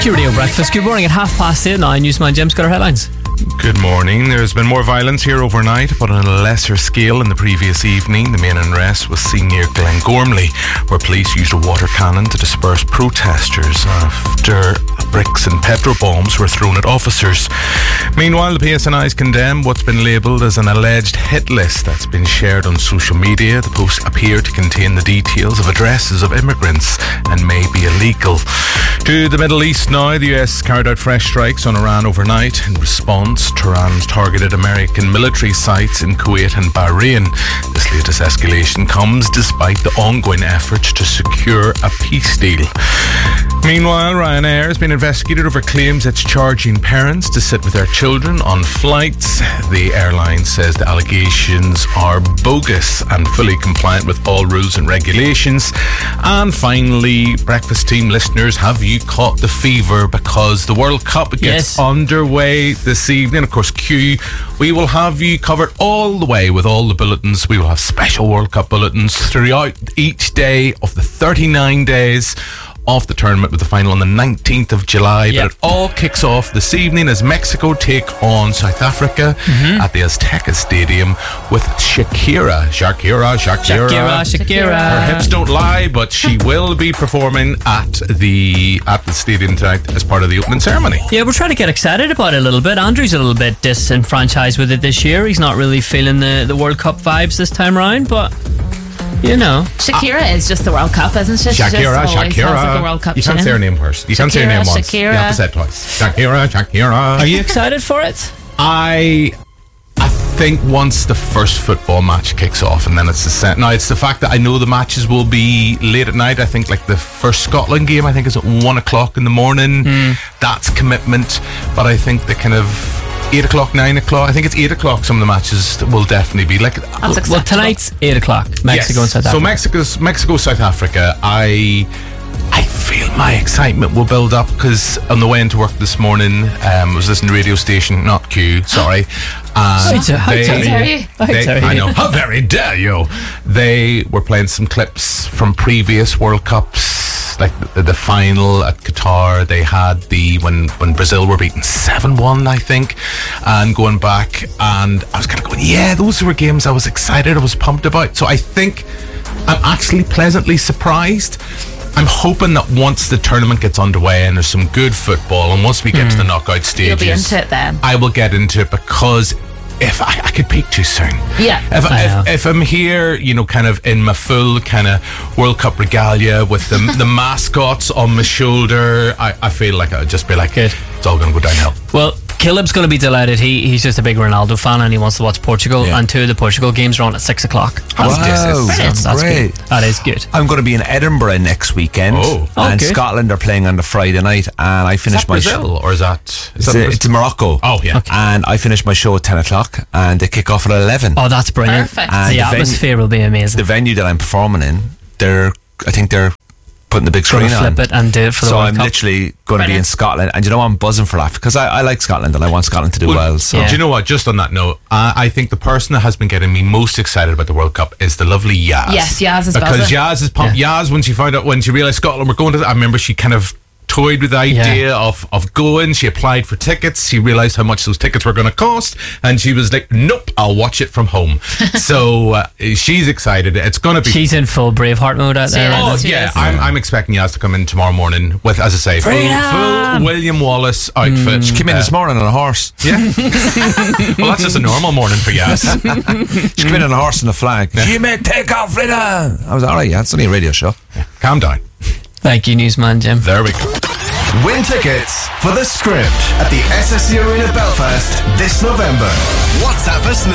Your Radio Breakfast. Good morning at 8:30. Newsman Jim's got our headlines. Good morning. There's been more violence here overnight, but on a lesser scale in the previous evening. The main unrest was seen near Glengormley, where police used a water cannon to disperse protesters after bricks and petrol bombs were thrown at officers. Meanwhile, the PSNI has condemned what's been labelled as an alleged hit list that's been shared on social media. The posts appear to contain the details of addresses of immigrants and may be illegal. To the Middle East now, the US carried out fresh strikes on Iran overnight. In response, Tehran's targeted American military sites in Kuwait and Bahrain. This latest escalation comes despite the ongoing efforts to secure a peace deal. Meanwhile, Ryanair has been investigated over claims it's charging parents to sit with their children on flights. The airline says the allegations are bogus and fully compliant with all rules and regulations. And finally, breakfast team listeners, have you caught the fever? Because the World Cup gets underway this evening. Of course, Q, we will have you covered all the way with all the bulletins. We will have special World Cup bulletins throughout each day of the 39 days of the tournament, with the final on the 19th of July. But it all kicks off this evening as Mexico take on South Africa at the Azteca Stadium with Shakira. Her hips don't lie, but she will be performing at the stadium tonight as part of the opening ceremony. Yeah, we're trying to get excited about it a little bit. Andrew's a little bit disenfranchised with it this year. He's not really feeling the World Cup vibes this time around, but you know, Shakira is just the World Cup, isn't she? Shakira. Like the World Cup, you can't say her name first. You can't say her name once. Shakira. You have to say it twice. Shakira. Are you excited for it? I think once the first football match kicks off, and then it's the set. Now, it's the fact that I know the matches will be late at night. I think like the first Scotland game, I think is at 1 o'clock in the morning. That's commitment. But I think the kind of 8 o'clock, 9 o'clock. I think it's 8 o'clock. Some of the matches will definitely be like. Well, tonight's 8 o'clock. Mexico and South Africa. So Mexico, South Africa. I feel my excitement will build up because on the way into work this morning, I was listening to radio station, not Q, sorry. How dare you? I know. How very dare you? They were playing some clips from previous World Cups, like the final at Qatar. They had when Brazil were beaten 7-1, I think, and going back, and I was kind of going, yeah, those were games I was excited, I was pumped about. So I think I'm actually pleasantly surprised. I'm hoping that once the tournament gets underway and there's some good football, and once we get to the knockout stages, you'll be into it then. I will get into it, because if I could peak too soon. Yeah. If I'm here, you know, kind of in my full kind of World Cup regalia with the mascots on my shoulder, I feel like I'd just be like, it's all going to go downhill. Well, Caleb's going to be delighted. He's just a big Ronaldo fan and he wants to watch Portugal. And 2 of the Portugal games are on at 6 o'clock. That's great. Good. That is good. I'm going to be in Edinburgh next weekend. And good. Scotland are playing on the Friday night, and I finish my Brazil, or is that it's Morocco. Oh yeah. Okay. And I finish my show at 10 o'clock and they kick off at 11. Oh, that's brilliant. Perfect. And the atmosphere will be amazing. The venue that I'm performing in, I think they're putting the big screen on. Flip it and do it for the World Cup. So I'm literally going to be in Scotland, and you know, I'm buzzing for that because I like Scotland and I want Scotland to do well. So. Do you know what? Just on that note, I think the person that has been getting me most excited about the World Cup is the lovely Yaz. Yes, Yaz is because buzzing. Yaz is pumped. Yaz, when she realised Scotland were going to, I remember she kind of toyed with the idea of going. She applied for tickets. She realised how much those tickets were going to cost, and she was like, nope, I'll watch it from home. So she's excited. It's going to be... She's in full Braveheart mode out there. Oh, yeah. I'm expecting Yaz to come in tomorrow morning with, as I say, full William Wallace outfit. She came in this morning on a horse. Yeah. Well, that's just a normal morning for Yaz. She came in on a horse and a flag. She may take off, Rita. I was alright, it's only a radio show. Calm down. Thank you, Newsman Jim. There we go. Win tickets for The Script at the SSE Arena Belfast this November. WhatsApp us now.